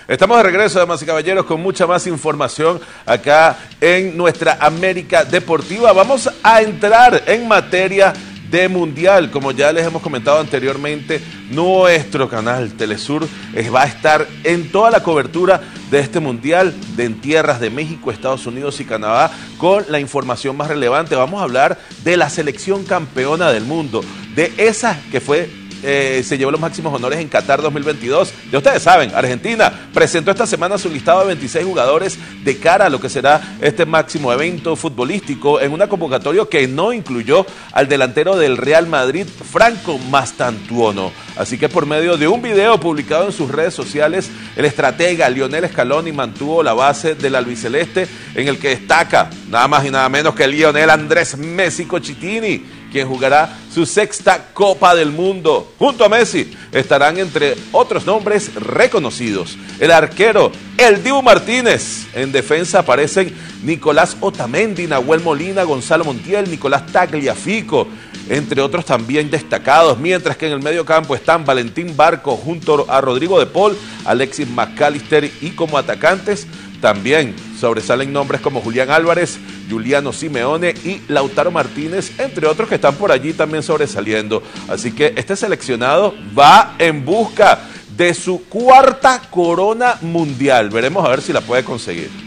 Estamos de regreso, damas y caballeros, con mucha más información acá en nuestra América Deportiva. Vamos a entrar en materia de Mundial. Como ya les hemos comentado anteriormente, nuestro canal Telesur va a estar en toda la cobertura de este Mundial en tierras de México, Estados Unidos y Canadá con la información más relevante. Vamos a hablar de la selección campeona del mundo, de esa que se llevó los máximos honores en Qatar 2022. Ya ustedes saben, Argentina presentó esta semana su listado de 26 jugadores de cara a lo que será este máximo evento futbolístico en una convocatoria que no incluyó al delantero del Real Madrid, Franco Mastantuono. Así que por medio de un video publicado en sus redes sociales, el estratega Lionel Scaloni mantuvo la base del albiceleste, en el que destaca nada más y nada menos que Lionel Andrés Messi Cochitini, quien jugará su sexta Copa del Mundo. Junto a Messi estarán entre otros nombres reconocidos el arquero, el Dibu Martínez. En defensa aparecen Nicolás Otamendi, Nahuel Molina, Gonzalo Montiel, Nicolás Tagliafico, entre otros también destacados, mientras que en el medio campo están Valentín Barco junto a Rodrigo de Paul, Alexis McAllister, y como atacantes también sobresalen nombres como Julián Álvarez, Giuliano Simeone y Lautaro Martínez, entre otros que están por allí también sobresaliendo. Así que este seleccionado va en busca de su cuarta corona mundial. Veremos a ver si la puede conseguir.